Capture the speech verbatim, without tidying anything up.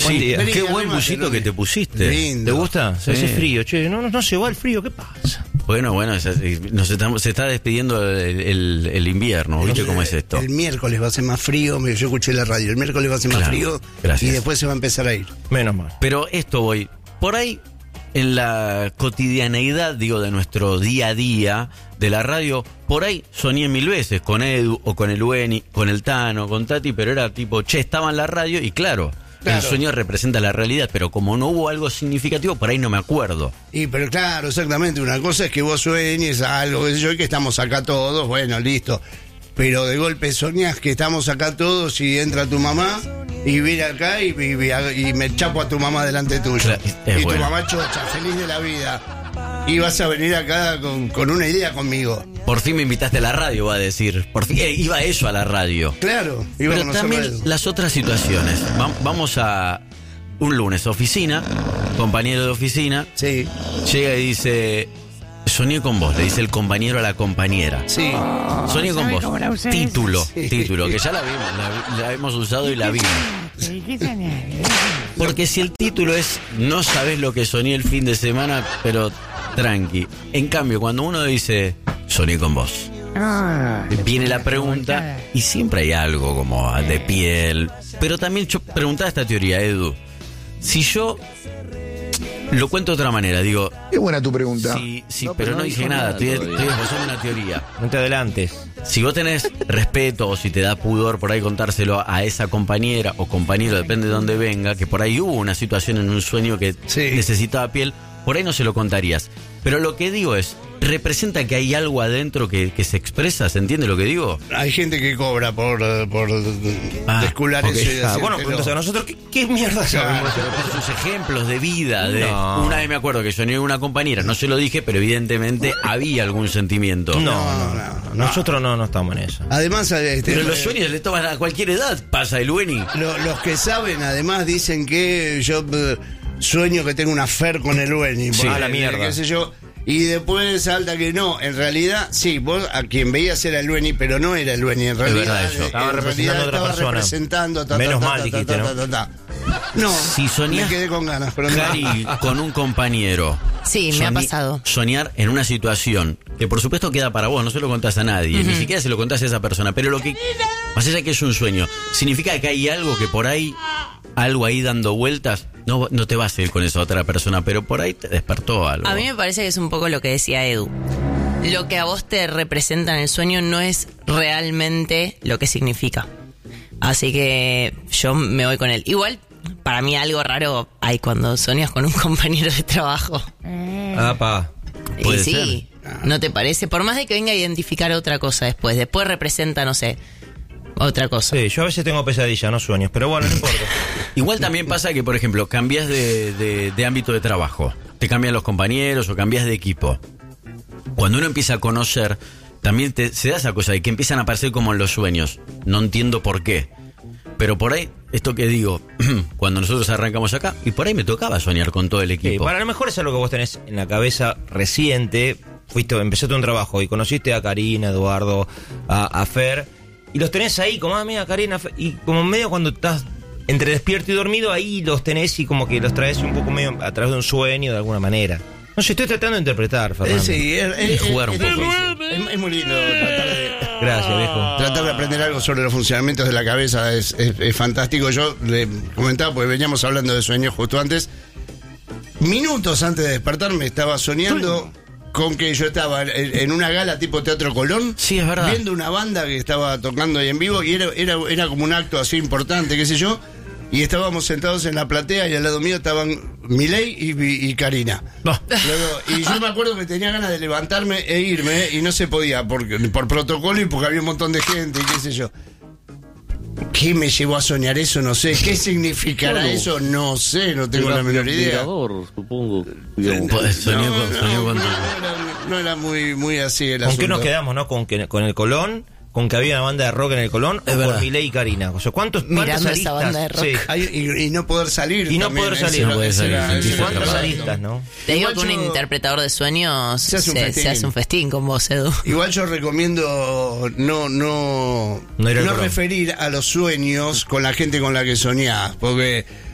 Sí, Vení, qué buen arrimate, bullito que te pusiste. Lindo. ¿Te gusta? Se hace frío, che, no, no, no se va el frío, ¿qué pasa? Bueno, bueno, nos estamos, se está despidiendo el, el, el invierno, ¿viste El- cómo es esto? El miércoles va a ser más frío, yo escuché la radio, el miércoles va a ser más Claro, frío gracias. y después se va a empezar a ir. Menos mal. Pero esto voy, por ahí, en la cotidianeidad, digo, de nuestro día a día de la radio, por ahí soñé mil veces con Edu o con el Ueni, con el Tano, con Tati, pero era tipo, che, estaba en la radio y claro, Claro. el sueño representa la realidad, pero como no hubo algo significativo, por ahí no me acuerdo. Y pero claro, exactamente, una cosa es que vos sueñes algo, qué sé yo, y que estamos acá todos, bueno, listo. Pero de golpe soñás que estamos acá todos y entra tu mamá y viene acá y, y- y me chapo a tu mamá delante tuyo. Claro, es y tu bueno. mamá chocha, feliz de la vida. Y vas a venir acá con, con una idea conmigo. Por fin me invitaste a la radio, va a decir. Por fin, eh, iba eso a la radio. Claro, iba a Pero conocer también radio. las otras situaciones. Va- vamos a un lunes, oficina, compañero de oficina, Sí, llega y dice, soñé con vos, le dice el compañero a la compañera. sí. Soñé con vos. Título, Sí. título, que ya la vimos, la, la hemos usado y la vimos. Porque si el título es no sabés lo que soñé el fin de semana, pero tranqui. En cambio, cuando uno dice soñé con vos, viene la pregunta y siempre hay algo como de piel. Pero también yo preguntaba esta teoría, Edu. Si yo lo cuento de otra manera, digo, Qué buena tu pregunta. sí, sí, pero no dije nada, estoy, estoy esbozando una teoría. No te adelantes. Si vos tenés respeto o si te da pudor por ahí contárselo a esa compañera o compañero, depende de dónde venga, que por ahí hubo una situación en un sueño que Sí. necesitaba piel, por ahí no se lo contarías. Pero lo que digo es, representa que hay algo adentro que, que se expresa, ¿se entiende lo que digo? Hay gente que cobra por, eh, por Ah, descular ok. eso y Ah, bueno, decírtelo. pero entonces a nosotros, ¿qué, qué mierda sabemos? Pero por sus ejemplos de vida, de No. una vez me acuerdo que soñé con una compañera, no se lo dije, pero evidentemente había algún sentimiento. No, No, no, no, no. Nosotros no, no estamos en eso. Además, este, Pero los eh, sueños le toman a cualquier edad, pasa el Weni. lo- los que saben, además, dicen que yo eh, sueño que tengo una fer con el Beni. Sí. porque, A la mierda. qué sé yo. Y después salta que no, en realidad, sí, vos a quien veías era el Beni, pero no era el Beni, en realidad. verdad eso. eh, Estaba en representando realidad a otra estaba persona. representando. ta, Menos ta, ta, mal ta, dijiste, ta, ¿no? ta, ta, ta. No, Si soñás- me quedé con ganas, pero no. Cari, con un compañero. Sí, me ha Soñi- pasado. Soñar en una situación que por supuesto queda para vos, no se lo contás a nadie, ni siquiera se lo contás a esa persona, pero lo que, más allá que es un sueño, significa que hay algo que por ahí, algo ahí dando vueltas, no, no te vas a ir con esa otra persona, pero por ahí te despertó algo. A mí me parece que es un poco lo que decía Edu. Lo que a vos te representa en el sueño no es realmente lo que significa. Así que yo me voy con él. Igual, para mí algo raro hay cuando soñas con un compañero de trabajo. Apa. Y Puede sí, ¿no te parece? Por más de que venga a identificar otra cosa después. Después representa, no sé, otra cosa. Sí, yo a veces tengo pesadillas, no sueños, pero bueno, no importa. Igual también pasa que, por ejemplo, cambias de, de- de ámbito de trabajo, te cambian los compañeros o cambias de equipo. Cuando uno empieza a conocer, también te- se da esa cosa de que empiezan a aparecer como en los sueños. No entiendo por qué. Pero por ahí, esto que digo, cuando nosotros arrancamos acá, y por ahí me tocaba soñar con todo el Sí, equipo. para lo mejor es algo que vos tenés en la cabeza reciente. Fuiste, empezaste un trabajo y conociste a Karina, a Eduardo, a, a Fer, y los tenés ahí, como, ah, mira, Karina, Fer, y como medio cuando estás entre despierto y dormido, ahí los tenés y como que los traes un poco medio a través de un sueño de alguna manera. No sé, estoy tratando de interpretar, Eh, Fernando. sí, es, es- Y jugar un es poco. difícil. Es, es muy lindo tratar de, Gracias, viejo. tratar de aprender algo sobre los funcionamientos de la cabeza. Es, es- es fantástico. Yo le comentaba, porque veníamos hablando de sueños justo antes. Minutos antes de despertarme estaba soñando con que yo estaba en, en una gala tipo Teatro Colón. Sí, es verdad. Viendo una banda que estaba tocando ahí en vivo y era, era, era como un acto así importante, qué sé yo. Y estábamos sentados en la platea y al lado mío estaban Milei y, y Karina. No. Luego, y yo me acuerdo que tenía ganas de levantarme e irme y no se podía por, por protocolo y porque había un montón de gente y qué sé yo. ¿Qué me llevó a soñar eso? No sé. ¿Qué significará Bueno, eso? No sé, no tengo Era la menor idea. admirador, supongo. digamos. Pues, soñé No, con- no, soñé no, con- no era, no era muy, muy así el ¿Con asunto. qué nos quedamos, no? ¿Con, que, con el Colón? ¿Con que había una banda de rock en el Colón? Es ¿O verdad. con Milei y Karina? O sea, ¿cuántos, cuántas Mirando esa aristas? banda de rock. Sí. Ay, y, y no poder salir. Y no también, poder ese salir. era- No poder ese salir, era- sentirse ese era ¿Cuántas atrapado. aristas, no? Te digo Igual que un yo- interpretador de sueños Se se, hace un festín. se hace un festín con vos, Edu. Igual yo recomiendo no no No ir al no Colón. referir a los sueños con la gente con la que soñás, porque